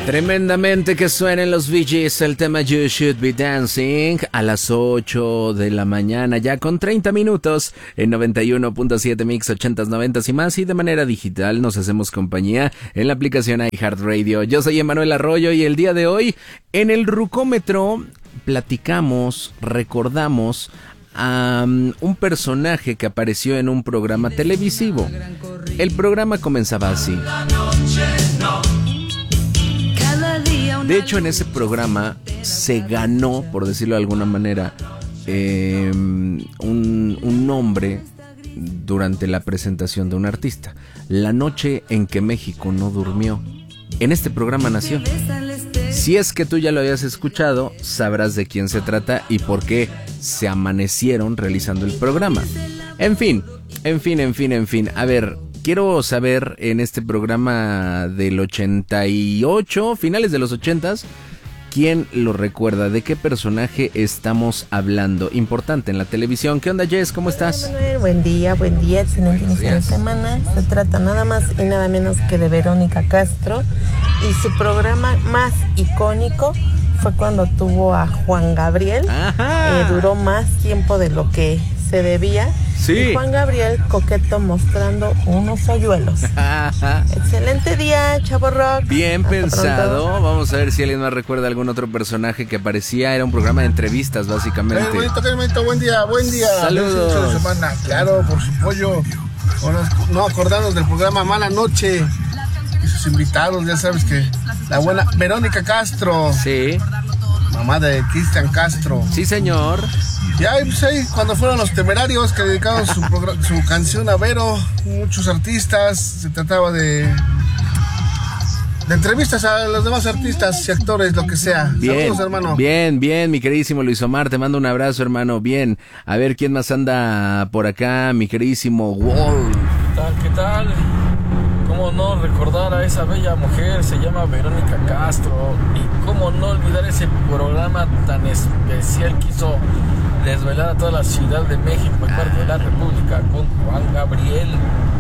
Tremendamente que suenen los VGs, el tema You Should Be Dancing a las 8 de la mañana, ya con 30 minutos en 91.7 Mix 80s, 90s y más, y de manera digital nos hacemos compañía en la aplicación iHeartRadio. Yo soy Emanuel Arroyo y el día de hoy en el Rucómetro platicamos, recordamos a un personaje que apareció en un programa televisivo. El programa comenzaba así. De hecho, en ese programa se ganó, por decirlo de alguna manera, un nombre durante la presentación de un artista. La noche en que México no durmió. En este programa nació. Si es que tú ya lo habías escuchado, sabrás de quién se trata y por qué se amanecieron realizando el programa. En fin. A ver, quiero saber en este programa del 88, finales de los 80s, ¿quién lo recuerda? ¿De qué personaje estamos hablando? Importante en la televisión. ¿Qué onda, Jess? ¿Cómo estás? Buen día, excelente inicio de semana. Se trata nada más y nada menos que de Verónica Castro, y su programa más icónico fue cuando tuvo a Juan Gabriel. Duró más tiempo de lo que se debía. Sí. Y Juan Gabriel coqueto mostrando unos hoyuelos. Excelente día, Chavo Rock. Bien Hasta pensado. pronto. Vamos a ver si alguien más recuerda algún otro personaje que aparecía. Era un programa de entrevistas, básicamente. Bonito, buen día. Saludos. Inicio de semana. Claro, por su pollo. No acordarnos del programa Mala Noche y sus invitados, ya sabes que la buena Verónica Castro. Sí. Mamá de Cristian Castro. Sí, señor. Y ahí, pues ahí, cuando fueron los Temerarios que dedicaron su canción a Vero, muchos artistas, se trataba de entrevistas a los demás artistas y actores, lo que sea. Bien, saludos, hermano. bien, mi queridísimo Luis Omar, te mando un abrazo, hermano. Bien, a ver quién más anda por acá, mi queridísimo Wolf. ¿Qué tal? ¿Cómo no recordar a esa bella mujer? Se llama Verónica Castro. Y cómo no olvidar ese programa tan especial que hizo desvelar a toda la Ciudad de México y parte de la República con Juan Gabriel.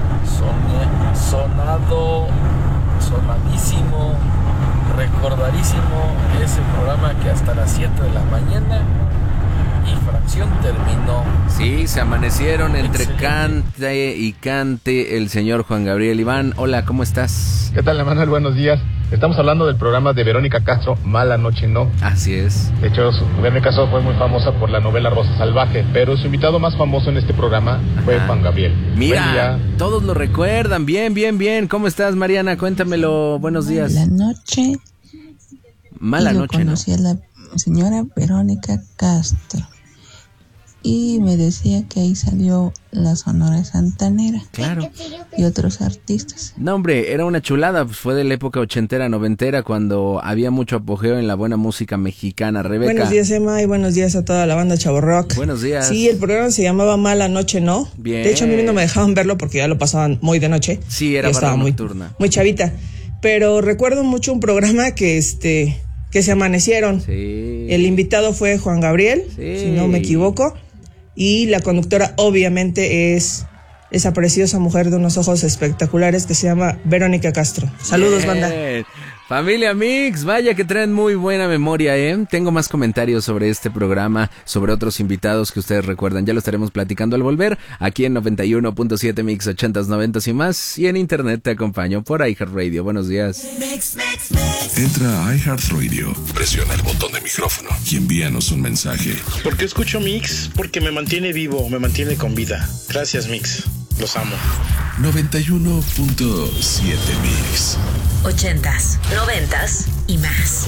Sonadísimo, recordadísimo ese programa que hasta las 7 de la mañana y fracción terminó. Sí, se amanecieron entre Excelente. cante y cante el señor Juan Gabriel. Iván, hola, ¿cómo estás? ¿Qué tal, Emanuel? Buenos días. Estamos hablando del programa de Verónica Castro, Mala Noche No. Así es. De hecho, Verónica Castro fue muy famosa por la novela Rosa Salvaje, pero su invitado más famoso en este programa fue Juan Gabriel. Mira, Buen día. todos lo recuerdan. Bien. ¿Cómo estás, Mariana? Cuéntamelo. Buenos días. Mala noche. Mala noche, ¿no? Conocí a la señora Verónica Castro y me decía que ahí salió la Sonora Santanera. Claro. Y otros artistas. No, hombre, era una chulada. Pues fue de la época ochentera, noventera, cuando había mucho apogeo en la buena música mexicana. Rebeca. Buenos días, Emma, y buenos días a toda la banda Chavo Rock. Buenos días. Sí, el programa se llamaba Mala Noche No. Bien. De hecho, a mí no me dejaban verlo porque ya lo pasaban muy de noche. Sí, era Yo estaba barra muy nocturna. muy chavita. Pero recuerdo mucho un programa que se amanecieron. Sí. El invitado fue Juan Gabriel, Sí. si no me equivoco. Y la conductora obviamente es esa preciosa mujer de unos ojos espectaculares que se llama Verónica Castro. Saludos, Bien. banda. Familia Mix, vaya que traen muy buena memoria, ¿eh? Tengo más comentarios sobre este programa, sobre otros invitados que ustedes recuerdan. Ya lo estaremos platicando al volver, aquí en 91.7 Mix 80s, 90s y más. Y en internet te acompaño por iHeartRadio. Buenos días. Entra a iHeartRadio, presiona el botón de micrófono y envíanos un mensaje. ¿Por qué escucho Mix? Porque me mantiene vivo, me mantiene con vida. Gracias, Mix. Los amo. 91.7 Mix. 80s, 90s y más.